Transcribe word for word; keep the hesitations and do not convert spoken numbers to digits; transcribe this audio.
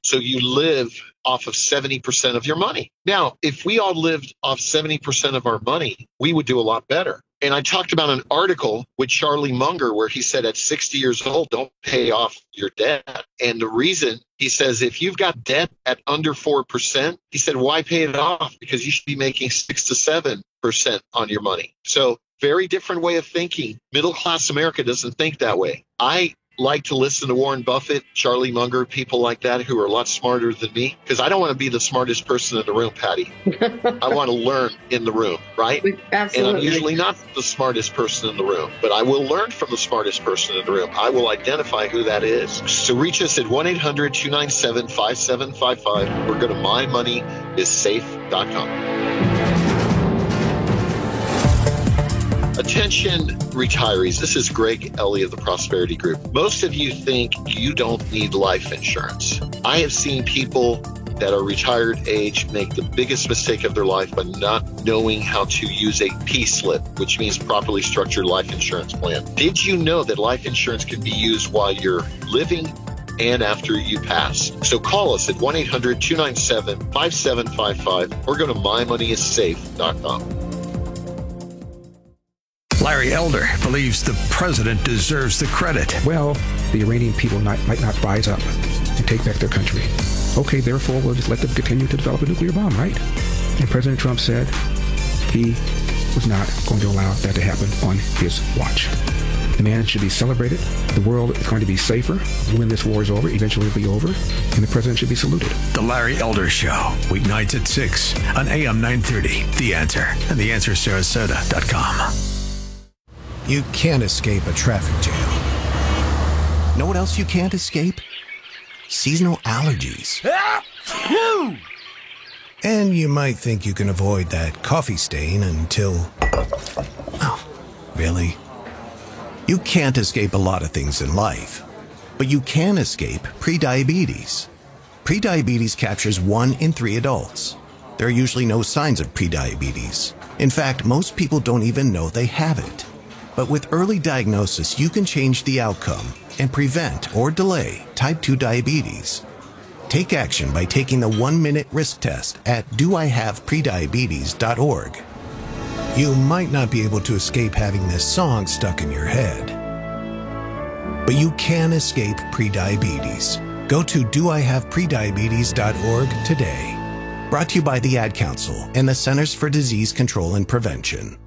So you live off of seventy percent of your money. Now, if we all lived off seventy percent of our money, we would do a lot better. And I talked about an article with Charlie Munger where he said at sixty years old, don't pay off your debt. And the reason, he says, if you've got debt at under four percent, he said, why pay it off? Because you should be making six to seven percent on your money. So very different way of thinking. Middle class America doesn't think that way. I like to listen to Warren Buffett, Charlie Munger, people like that who are a lot smarter than me, because I don't want to be the smartest person in the room, Patty. I want to learn in the room, right? Absolutely. And I'm usually not the smartest person in the room, but I will learn from the smartest person in the room. I will identify who that is. So reach us at one eight hundred two nine seven five seven five five or go to my money is safe dot com. Attention retirees, this is Greg Ellie of the Prosperity Group. Most of you think you don't need life insurance. I have seen people that are retired age make the biggest mistake of their life by not knowing how to use a P-slip, which means properly structured life insurance plan. Did you know that life insurance can be used while you're living and after you pass? So call us at one eight hundred two nine seven five seven five five or go to my money is safe dot com. Larry Elder believes the president deserves the credit. Well, the Iranian people might, might not rise up and take back their country. Okay, therefore, we'll just let them continue to develop a nuclear bomb, right? And President Trump said he was not going to allow that to happen on his watch. The man should be celebrated. The world is going to be safer when this war is over. Eventually it'll be over. And the president should be saluted. The Larry Elder Show, weeknights at six on A M nine thirty. The Answer and the answer sarasota dot com. You can't escape a traffic jam. Know what else you can't escape? Seasonal allergies. And you might think you can avoid that coffee stain until... Oh, really? You can't escape a lot of things in life, but you can escape prediabetes. Prediabetes captures one in three adults. There are usually no signs of prediabetes. In fact, most people don't even know they have it. But with early diagnosis, you can change the outcome and prevent or delay type two diabetes. Take action by taking the one-minute risk test at do I have prediabetes dot org. You might not be able to escape having this song stuck in your head, but you can escape prediabetes. Go to do I have prediabetes dot org today. Brought to you by the Ad Council and the Centers for Disease Control and Prevention.